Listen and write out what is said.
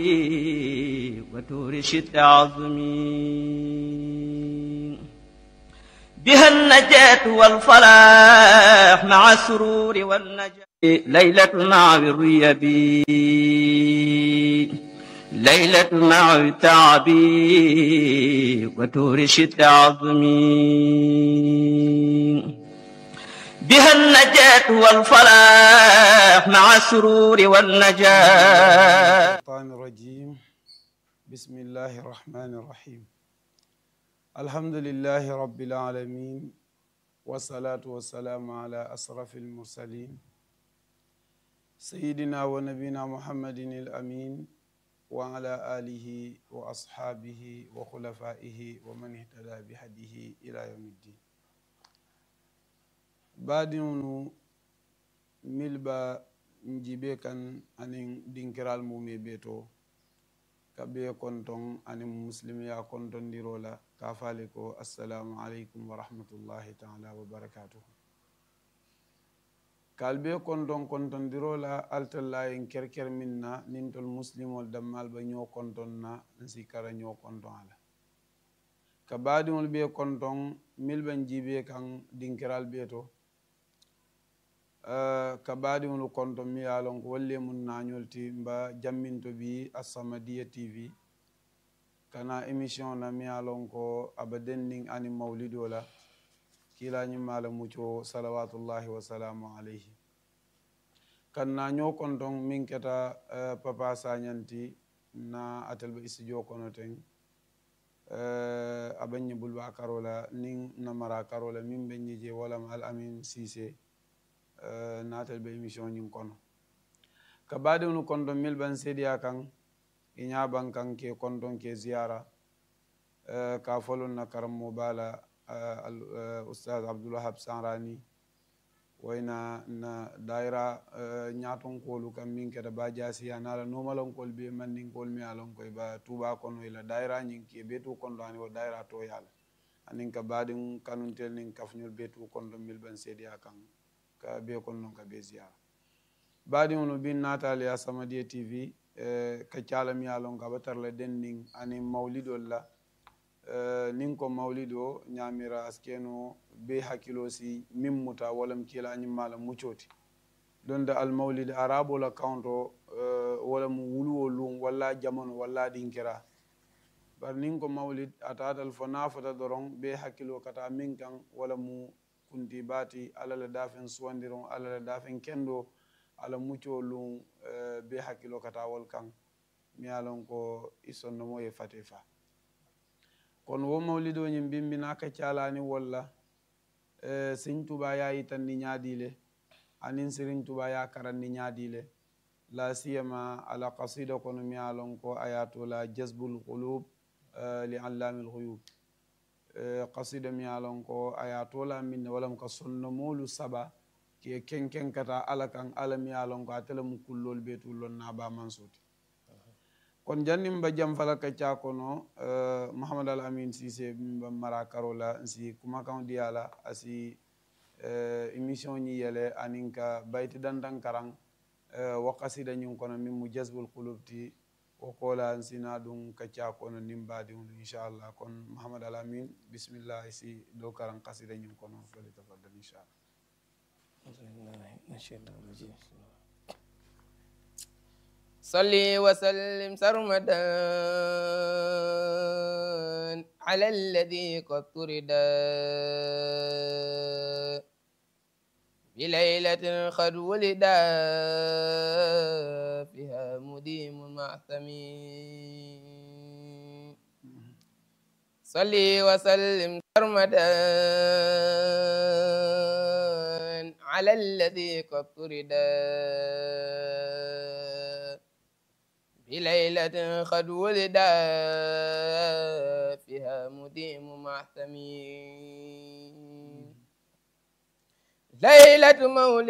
وتورش عظمي بها النجاة والفلاح مع السرور والنجاة ليلة مع الريبي ليلة مع التعبي وتورش عظمي بها النجاة والفلاح مع السرور والنجاة. الشيطان الرجيم. بسم الله الرحمن الرحيم. الحمد لله رب العالمين والصلاة والسلام على أشرف المرسلين سيدنا ونبينا محمد الأمين وعلى آله وأصحابه وخلفائه ومن اهتدى بهديه إلى يوم الدين. baadiŋolu mil ba njibe kan aniŋ dinkiral mume beto ka be konton aniŋ musilimiya kontondiro la ka faale ko assalamu aleykum wa rahmatullahi taala wa barakatuhu. kal be kontondiro la altallayen kerker min na nin tol musilimol dammal ba ñoo konton na nsi kara ñoo konton ala ka baadiŋolu be konton mil ba njibe kan dinkiral beto ka baadiŋolu konto mi ye a lon ko walle mun nañol ti mba jamminto bi As-Samadiyya TV kana émission na mi ye a lon ko aba denniŋ ani mawlido la kiilañimma la mucco salawatullahi wasalamu alayhi kan naño konton min keta papa sañanti na atel ba studio kono teŋ aba ñibul ba karola niŋ namara karola min be ñije walam Al Amin Cissé naatal be émission ñiŋ kono ka baadiŋolu konton mil ban seediya kaŋ i ñaabaŋ kaŋ ke konton ke ziyara ka folon na karammo baala ustaz Abdulwahab Sanrani wayna na daayira ñaatonkoolu kaŋ miŋ keta ba jaasiya naala nomalonkolu be mandinkoolu mi ye a loŋ ko i ba tuuba kono i la daayira ñiŋ ke bee tuu konto ani wo daayira tooyaa la aniŋ ka baadiŋ kanuntel niŋ kafuñolu bee tuu konton mil ban seediya kaŋ ka be konnon ka be ziyara baadiŋolu bin naataali As-Samadiyya TV ka caala mi ye a loŋ ka batar la denniŋ aniŋ mawlidol la niŋ ko mawlido ñaamira askeno be hakkiloo si miŋ muta walam kiila ñimma la muccoo ti donta almawlid arabo la kawnto wala mu wuluwo luŋ walla jamono walla dinkira bari niŋ ko mawlid a taatal fo naa fota doroŋ be hakkiloo kata miŋ kaŋ wala mu kunti baati ala la dafen suwandiron ala la dafen kendo ala muccoo luŋ be hakkilo kata wol kaŋ mi ye a loŋ ko i sonnomo ye fate fa kono wo mawlido ñiŋ bimbina ka calaani wol la Sëriñ Tuubaa ye a yitandi ñaadi le aniŋ Sëriñ Tuubaa ye a karandi ñaadi le la siyama ala kasida kono mi ye a loŋ ko a ye a to la jazbul qulub li allamil ghuyub kasida mi ye a lon ko a ye a tola min ne walam ka sonnomolu saba ke kenken kata ala kan ala mi ye a lon ko ate le mu kullol be tu lon na ba mansoti kon jannin ba jamfala ka ca kono Muhammad Al Amin Cissé min ba mara karo la nsi kumakan di ala asi émission ñi yele anin ka bayti dandan karan wa kasida ñin kono min mu jazbul qulub ti o kola nsina ɗum kacca kono nin baadiŋolu inchallah kon Muhammad Al Amin bisimillah si dow karan kasida ñin kono fali tafaddal inchallah. صلي وسلم سرمدا على الذي قد طرد بليلة قد ولد فيها مديم معتم صلي وسلم سرمدا على الذي قد طرد بليلة قد ولد فيها مديم معتم ليلة مولد